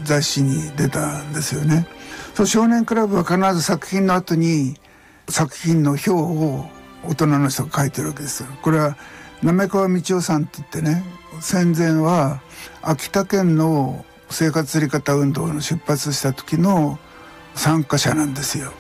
雑誌に出たんですよね。そう、少年クラブは必ず作品の後に作品の表を大人の人が書いてるわけですよ。これは滑川道夫さんって言ってね、戦前は秋田県の生活釣り方運動の出発した時の参加者なんですよ。